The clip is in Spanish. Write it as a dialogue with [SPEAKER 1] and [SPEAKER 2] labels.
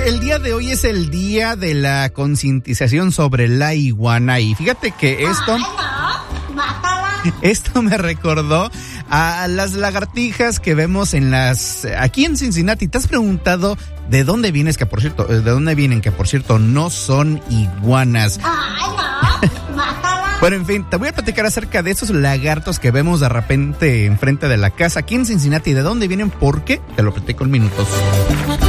[SPEAKER 1] el día de hoy es el día de la concientización sobre la iguana y fíjate que esto me recordó a las lagartijas que vemos aquí en Cincinnati. ¿Te has preguntado de dónde vienen? Que por cierto no son iguanas. Bueno, en fin, te voy a platicar acerca de esos lagartos que vemos de repente enfrente de la casa aquí en Cincinnati. ¿De dónde vienen? ¿Por qué? Te lo platico en minutos.